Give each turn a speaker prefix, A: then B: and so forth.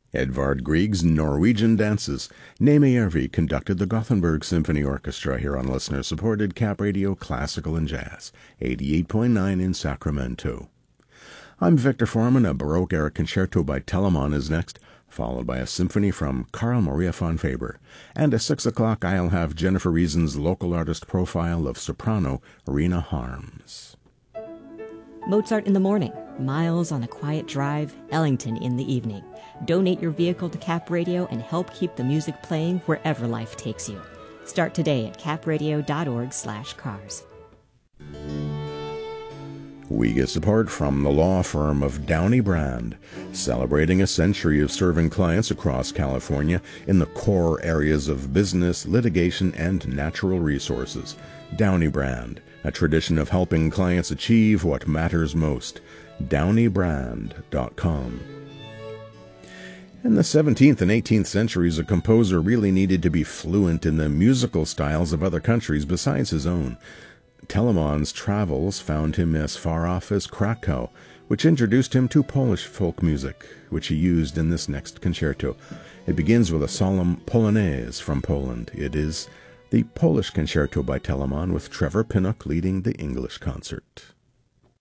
A: Edvard Grieg's Norwegian Dances. Neme Järvi conducted the Gothenburg Symphony Orchestra here on listener-supported Cap Radio Classical and Jazz, 88.9 in Sacramento. I'm Victor Foreman. A Baroque-era concerto by Telemann is next, followed by a symphony from Carl Maria von Faber. And at 6 o'clock, I'll have Jennifer Reason's local artist profile of soprano Rena Harms.
B: Mozart in the morning, Miles on a quiet drive, Ellington in the evening. Donate your vehicle to Cap Radio and help keep the music playing wherever life takes you. Start today at capradio.org/cars.
A: We get support from the law firm of Downey Brand, celebrating a century of serving clients across California in the core areas of business, litigation, and natural resources. Downey Brand, a tradition of helping clients achieve what matters most. DowneyBrand.com. In the 17th and 18th centuries, a composer really needed to be fluent in the musical styles of other countries besides his own. Telemann's travels found him as far off as Krakow, which introduced him to Polish folk music, which he used in this next concerto. It begins with a solemn polonaise from Poland. It is the Polish Concerto by Telemann, with Trevor Pinnock leading the English concert.